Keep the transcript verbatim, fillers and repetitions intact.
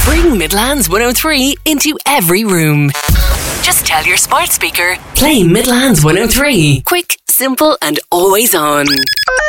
Bring Midlands one oh three into every room. Just tell your smart speaker, play Midlands one oh three. Quick, simple and always on.